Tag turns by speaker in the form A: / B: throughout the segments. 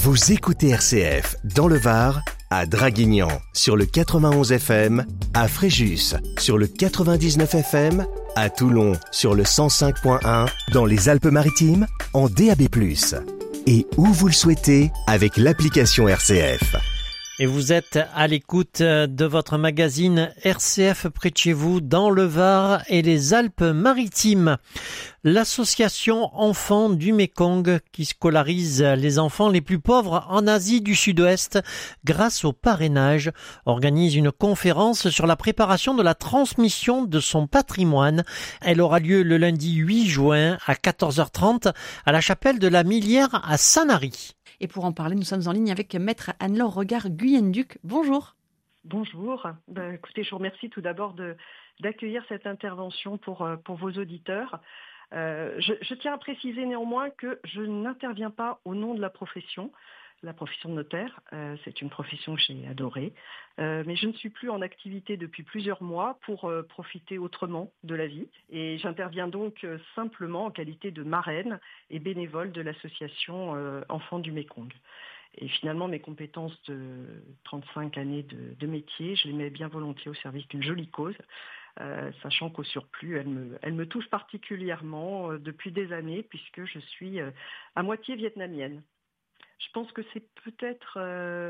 A: Vous écoutez RCF dans le Var, à Draguignan sur le 91 FM, à Fréjus sur le 99 FM, à Toulon sur le 105.1, dans les Alpes-Maritimes en DAB+. Et où vous le souhaitez avec l'application RCF.
B: Et vous êtes à l'écoute de votre magazine RCF près de chez vous, dans le Var et les Alpes-Maritimes. L'association Enfants du Mékong, qui scolarise les enfants les plus pauvres en Asie du Sud-Ouest grâce au parrainage, organise une conférence sur la préparation de la transmission de son patrimoine. Elle aura lieu le lundi 8 juin à 14h30 à la chapelle de la Millière à Sanary.
C: Et pour en parler, nous sommes en ligne avec Maître Anne-Laure Regard-Guyenduc. Bonjour.
D: Bonjour. Écoutez, je vous remercie tout d'abord d'accueillir cette intervention pour vos auditeurs. Je tiens à préciser néanmoins que je n'interviens pas au nom de la profession de notaire. C'est une profession que j'ai adorée. Mais je ne suis plus en activité depuis plusieurs mois pour profiter autrement de la vie. Et j'interviens donc simplement en qualité de marraine et bénévole de l'association Enfants du Mékong. Et finalement, mes compétences de 35 années de métier, je les mets bien volontiers au service d'une jolie cause, sachant qu'au surplus, elle me touche particulièrement depuis des années, puisque je suis à moitié vietnamienne. Je pense que c'est peut-être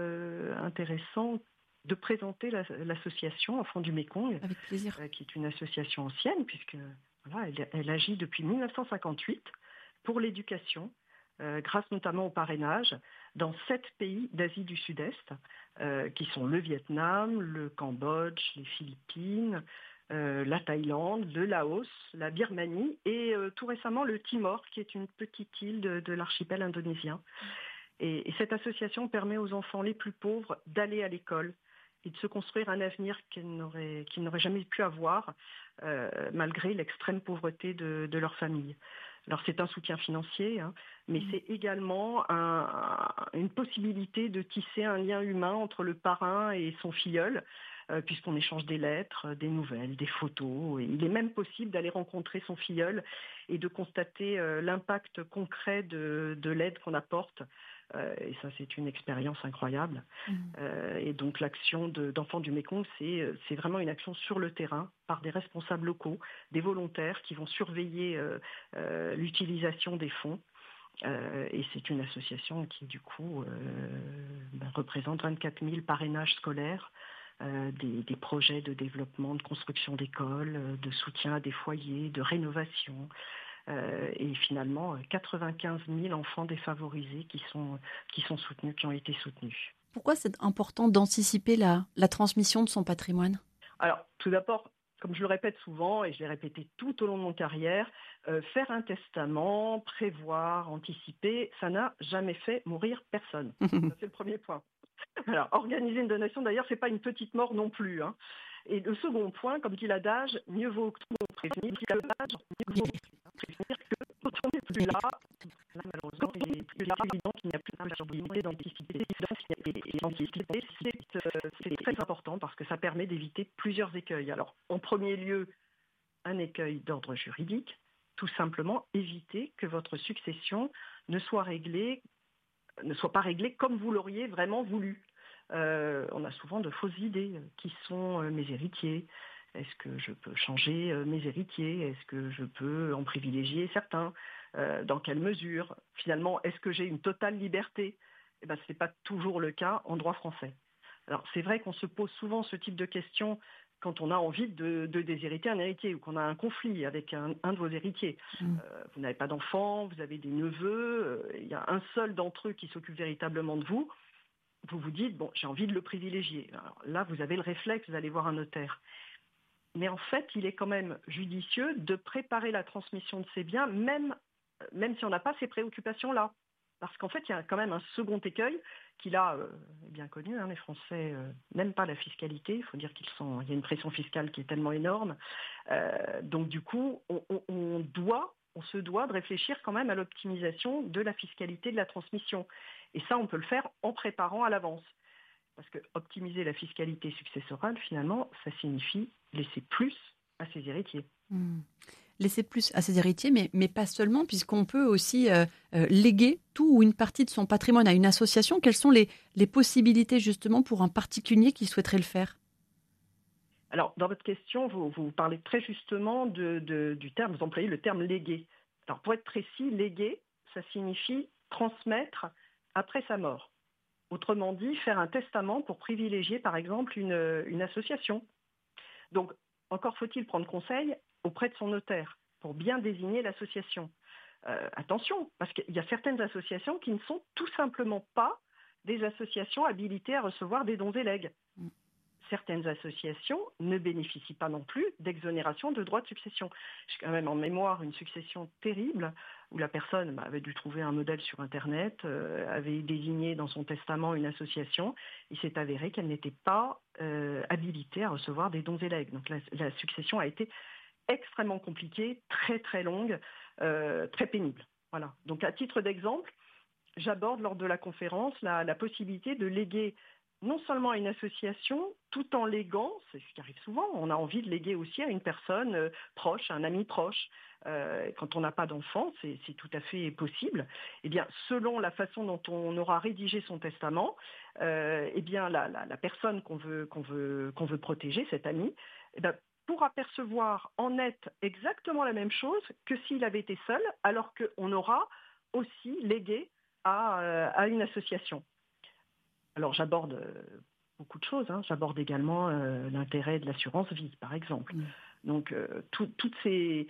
D: intéressant de présenter l'association Enfants du Mékong,
C: Avec plaisir.
D: Qui est une association ancienne, puisque voilà, elle agit depuis 1958 pour l'éducation, grâce notamment au parrainage, dans 7 pays d'Asie du Sud-Est, qui sont le Vietnam, le Cambodge, les Philippines, la Thaïlande, le Laos, la Birmanie et tout récemment le Timor, qui est une petite île de l'archipel indonésien. Et cette association permet aux enfants les plus pauvres d'aller à l'école et de se construire un avenir qu'ils n'auraient jamais pu avoir malgré l'extrême pauvreté de leur famille. Alors c'est un soutien financier, mais c'est également une possibilité de tisser un lien humain entre le parrain et son filleul, puisqu'on échange des lettres, des nouvelles, des photos. Et il est même possible d'aller rencontrer son filleul et de constater l'impact concret de l'aide qu'on apporte. Et ça, c'est une expérience incroyable. Et donc, l'action d'Enfants du Mékong, c'est vraiment une action sur le terrain par des responsables locaux, des volontaires qui vont surveiller l'utilisation des fonds. Et c'est une association qui, du coup, représente 24 000 parrainages scolaires, des projets de développement, de construction d'écoles, de soutien à des foyers, de rénovation. Et finalement 95 000 enfants défavorisés qui sont soutenus, qui ont été soutenus.
C: Pourquoi c'est important d'anticiper la transmission de son patrimoine ?
D: Alors, tout d'abord, comme je le répète souvent, et je l'ai répété tout au long de mon carrière, faire un testament, prévoir, anticiper, ça n'a jamais fait mourir personne. Ça, c'est le premier point. Alors, organiser une donation, d'ailleurs, c'est pas une petite mort non plus. Et le second point, comme dit l'adage, mieux vaut prévenir que quand on n'est plus là, malheureusement, il est plus évident qu'il n'y a plus de possibilité d'anticiper. Et anticiper, c'est très important parce que ça permet d'éviter plusieurs écueils. Alors, en premier lieu, un écueil d'ordre juridique, tout simplement éviter que votre succession ne soit pas réglée comme vous l'auriez vraiment voulu. On a souvent de fausses idées. Qui sont mes héritiers ? Est-ce que je peux changer mes héritiers ? Est-ce que je peux en privilégier certains ? Dans quelle mesure ? Finalement, est-ce que j'ai une totale liberté ? Ce n'est pas toujours le cas en droit français. Alors, c'est vrai qu'on se pose souvent ce type de questions quand on a envie de déshériter un héritier ou qu'on a un conflit avec un de vos héritiers. Vous n'avez pas d'enfants, vous avez des neveux, il y a un seul d'entre eux qui s'occupe véritablement de vous. Vous vous dites, bon, j'ai envie de le privilégier. Alors là, vous avez le réflexe d'aller voir un notaire. Mais en fait, il est quand même judicieux de préparer la transmission de ces biens, même si on n'a pas ces préoccupations-là. Parce qu'en fait, il y a quand même un second écueil qui, là, est bien connu. Les Français n'aiment pas la fiscalité. Il faut dire il y a une pression fiscale qui est tellement énorme. Donc, du coup, on se doit de réfléchir quand même à l'optimisation de la fiscalité de la transmission. Et ça, on peut le faire en préparant à l'avance. Parce que optimiser la fiscalité successorale, finalement, ça signifie laisser plus à ses héritiers.
C: laisser plus à ses héritiers, mais pas seulement, puisqu'on peut aussi léguer tout ou une partie de son patrimoine à une association. Quelles sont les possibilités justement pour un particulier qui souhaiterait le faire ?
D: Alors, dans votre question, vous parlez très justement du terme, vous employez le terme léguer. Alors, pour être précis, léguer, ça signifie transmettre après sa mort. Autrement dit, faire un testament pour privilégier, par exemple, une association. Donc, encore faut-il prendre conseil auprès de son notaire pour bien désigner l'association. Attention, parce qu'il y a certaines associations qui ne sont tout simplement pas des associations habilitées à recevoir des dons et legs. Certaines associations ne bénéficient pas non plus d'exonération de droits de succession. J'ai quand même en mémoire une succession terrible où la personne avait dû trouver un modèle sur Internet, avait désigné dans son testament une association. Il s'est avéré qu'elle n'était pas habilitée à recevoir des dons et legs. Donc la succession a été extrêmement compliquée, très très longue, très pénible. Voilà. Donc à titre d'exemple, j'aborde lors de la conférence la possibilité de léguer non seulement à une association, tout en léguant, c'est ce qui arrive souvent, on a envie de léguer aussi à une personne proche, à un ami proche. Quand on n'a pas d'enfant, c'est tout à fait possible. Eh bien, selon la façon dont on aura rédigé son testament, eh bien, la personne qu'on veut protéger, cet ami, eh bien, pourra percevoir en net exactement la même chose que s'il avait été seul, alors qu'on aura aussi légué à une association. Alors j'aborde beaucoup de choses, hein. J'aborde également l'intérêt de l'assurance vie, par exemple. Donc toutes ces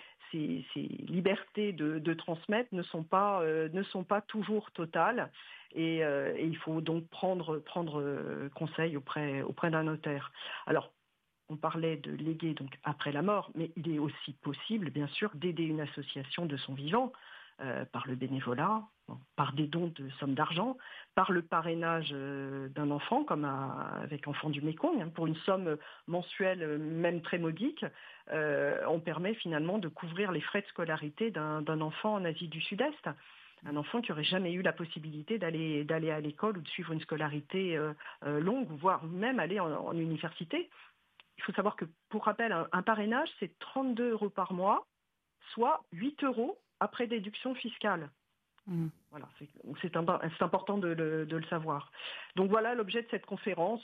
D: libertés de transmettre ne sont pas toujours totales et il faut donc prendre conseil auprès d'un notaire. Alors on parlait de léguer donc après la mort, mais il est aussi possible, bien sûr, d'aider une association de son vivant. Par le bénévolat, par des dons de sommes d'argent, par le parrainage d'un enfant, comme avec Enfants du Mékong, hein, pour une somme mensuelle même très modique, on permet finalement de couvrir les frais de scolarité d'un enfant en Asie du Sud-Est. Un enfant qui n'aurait jamais eu la possibilité d'aller à l'école ou de suivre une scolarité longue, voire même aller en université. Il faut savoir que, pour rappel, un parrainage, c'est 32 € par mois, soit 8 € après déduction fiscale. Voilà, c'est important de le savoir. Donc voilà l'objet de cette conférence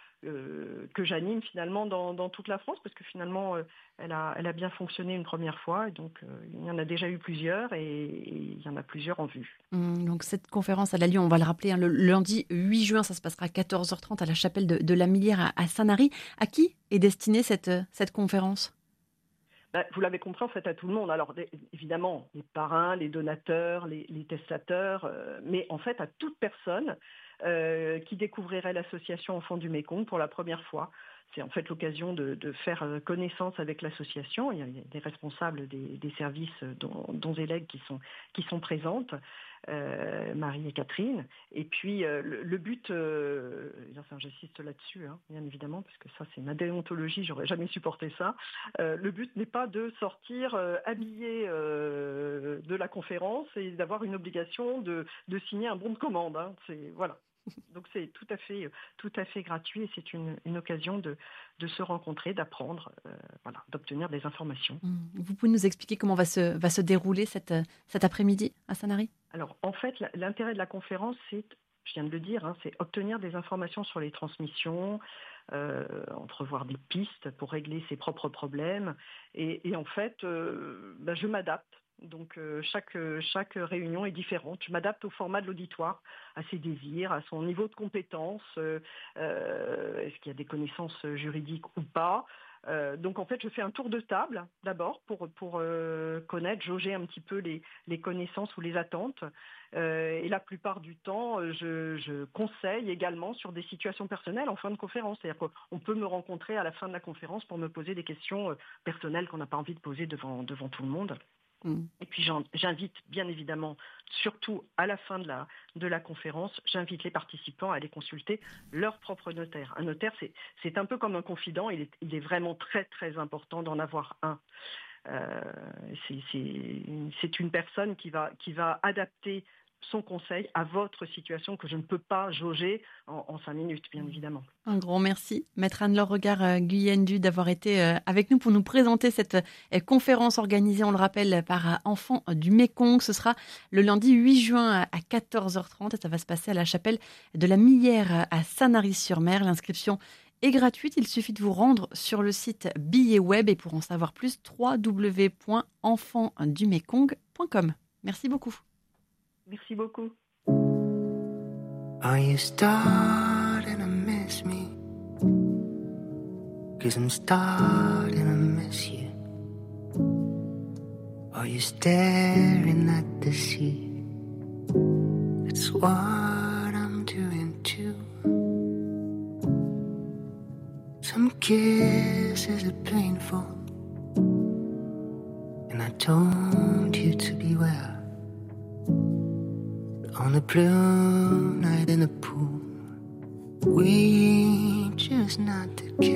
D: que j'anime finalement dans toute la France, parce que finalement elle a bien fonctionné une première fois, et donc il y en a déjà eu plusieurs et il y en a plusieurs en vue.
C: Donc cette conférence, elle a lieu, on va le rappeler, hein, le lundi 8 juin, ça se passera à 14h30 à la chapelle de la Millière à Sanary. À qui est destinée cette conférence ?
D: Vous l'avez compris, en fait, à tout le monde. Alors, évidemment, les parrains, les donateurs, les testateurs, mais en fait, à toute personne qui découvrirait l'association Enfants du Mékong pour la première fois. C'est en fait l'occasion de faire connaissance avec l'association. Il y a des responsables des services dons et legs qui sont présentes, Marie et Catherine. Et puis le but, j'insiste là-dessus, hein, bien évidemment, parce que ça c'est ma déontologie, j'aurais jamais supporté ça. Le but n'est pas de sortir habillé de la conférence et d'avoir une obligation de signer un bon de commande. Hein. Voilà. Donc c'est tout à fait gratuit et c'est une occasion de se rencontrer, d'apprendre, d'obtenir des informations.
C: Vous pouvez nous expliquer comment va se dérouler cet après-midi à Sanary ?
D: Alors en fait, l'intérêt de la conférence, c'est, je viens de le dire, hein, c'est obtenir des informations sur les transmissions, entrevoir des pistes pour régler ses propres problèmes et en fait, je m'adapte. Donc chaque réunion est différente. Je m'adapte au format de l'auditoire, à ses désirs, à son niveau de compétence, est-ce qu'il y a des connaissances juridiques ou pas. Donc en fait, je fais un tour de table d'abord pour connaître, jauger un petit peu les connaissances ou les attentes. Et la plupart du temps, je conseille également sur des situations personnelles en fin de conférence. C'est-à-dire qu'on peut me rencontrer à la fin de la conférence pour me poser des questions personnelles qu'on n'a pas envie de poser devant tout le monde. Et puis j'invite bien évidemment, surtout à la fin de la conférence, j'invite les participants à aller consulter leur propre notaire. Un notaire, c'est un peu comme un confident, il est vraiment très très important d'en avoir un. C'est une personne qui va adapter son conseil à votre situation que je ne peux pas jauger en 5 minutes, bien évidemment.
C: Un grand merci, Maître Anne-Laure Regard-Guyendu, d'avoir été avec nous pour nous présenter cette conférence organisée, on le rappelle, par Enfants du Mékong. Ce sera le lundi 8 juin à 14h30 et ça va se passer à la chapelle de la Millière à Sanary-sur-Mer. L'inscription est gratuite, il suffit de vous rendre sur le site Billets Web et pour en savoir plus, www.enfantsdumekong.com. Merci beaucoup.
D: Merci beaucoup.
E: Are you starting to miss me? 'Cause I'm starting to miss you. Are you staring at the sea? That's what I'm doing too. Some kisses are painful, and I told you to beware. On a blue night in the pool, we choose not to care.